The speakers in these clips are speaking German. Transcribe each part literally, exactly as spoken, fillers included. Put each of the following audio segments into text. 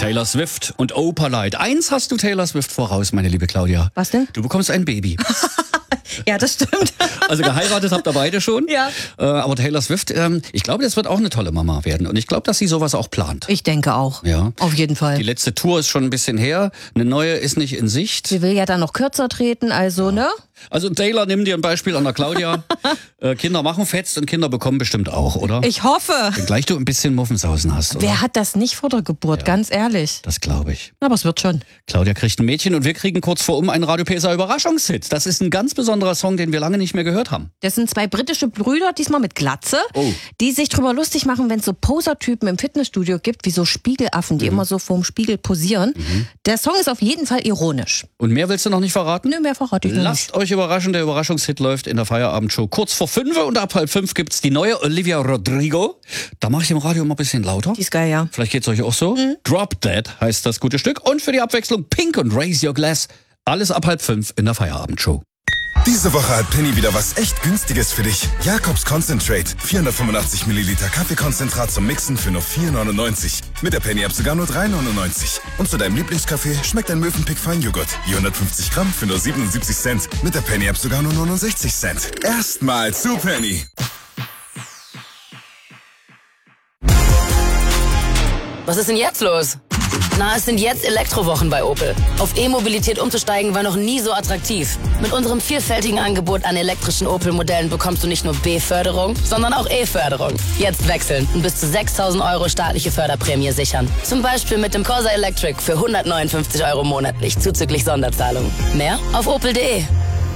Taylor Swift und Opalite. Eins hast du Taylor Swift voraus, meine liebe Claudia. Was denn? Du bekommst ein Baby. Ja, das stimmt. Also geheiratet habt ihr beide schon. Ja. Äh, aber Taylor Swift, ähm, ich glaube, das wird auch eine tolle Mama werden. Und ich glaube, dass sie sowas auch plant. Ich denke auch. Ja. Auf jeden Fall. Die letzte Tour ist schon ein bisschen her. Eine neue ist nicht in Sicht. Sie will ja dann noch kürzer treten, also, ne? Also Taylor, nimm dir ein Beispiel an der Claudia. äh, Kinder machen fetzt und Kinder bekommen bestimmt auch, oder? Ich hoffe. Gleich du ein bisschen Muffensausen hast, oder? Wer hat das nicht vor der Geburt, Ja. ganz ehrlich. Das glaube ich. Aber es wird schon. Claudia kriegt ein Mädchen und wir kriegen kurz vor um einen Radio P S A Überraschungshit. Das ist ein ganz besonderer Song, den wir lange nicht mehr gehört haben. Das sind zwei britische Brüder, diesmal mit Glatze, Oh. die sich drüber lustig machen, wenn es so Posertypen im Fitnessstudio gibt, wie so Spiegelaffen, die Mhm. immer so vorm Spiegel posieren. Mhm. Der Song ist auf jeden Fall ironisch. Und mehr willst du noch nicht verraten? Nö, mehr verrate ich noch Lasst euch überraschen, der Überraschungshit läuft in der Feierabendshow kurz vor fünf und ab halb fünf gibt's die neue Olivia Rodrigo. Da mache ich im Radio immer ein bisschen lauter. Die ist geil, ja. Vielleicht geht's euch auch so. Drop Dead heißt das gute Stück. Und für die Abwechslung Pink und Raise Your Glass. Alles ab halb fünf in der Feierabendshow. Diese Woche hat Penny wieder was echt Günstiges für dich. Jakobs Concentrate. vierhundertfünfundachtzig Milliliter Kaffeekonzentrat zum Mixen für nur vier neunundneunzig. Mit der Penny-App sogar nur drei neunundneunzig. Und zu deinem Lieblingskaffee schmeckt ein Mövenpick Feinjoghurt. vierhundertfünfzig Gramm für nur siebenundsiebzig Cent. Mit der Penny-App sogar nur neunundsechzig Cent. Erstmal zu Penny. Was ist denn jetzt los? Na, es sind jetzt Elektrowochen bei Opel. Auf E-Mobilität umzusteigen war noch nie so attraktiv. Mit unserem vielfältigen Angebot an elektrischen Opel-Modellen bekommst du nicht nur B-Förderung, sondern auch E-Förderung. Jetzt wechseln und bis zu sechstausend Euro staatliche Förderprämie sichern. Zum Beispiel mit dem Corsa Electric für hundertneunundfünfzig Euro monatlich zuzüglich Sonderzahlung. Mehr auf opel punkt de.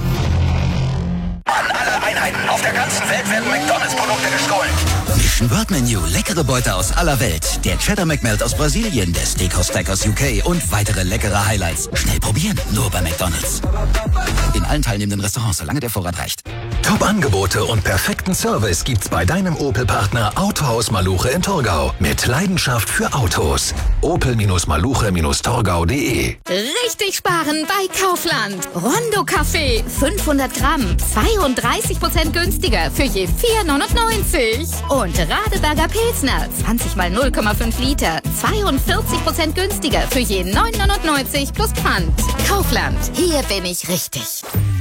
An alle Einheiten auf der ganzen Welt werden McDonalds-Produkte gestohlen. Mission World Menu, leckere Beute aus aller Welt. Der Cheddar McMelt aus Brasilien, der Steakhouse Stack aus U K und weitere leckere Highlights. Schnell probieren, nur bei McDonalds. In allen teilnehmenden Restaurants, solange der Vorrat reicht. Top-Angebote und perfekten Service gibt's bei deinem Opel-Partner Autohaus Maluche in Torgau. Mit Leidenschaft für Autos. opel-maluche torgau punkt de. Richtig sparen bei Kaufland. Rondo Kaffee, fünfhundert Gramm, zweiunddreißig Prozent günstiger für je vier neunundneunzig. Und Radeberger Pilsner, zwanzig mal null Komma fünf Liter, zweiundvierzig Prozent günstiger für je neun neunundneunzig plus Pfand. Kaufland, hier bin ich richtig.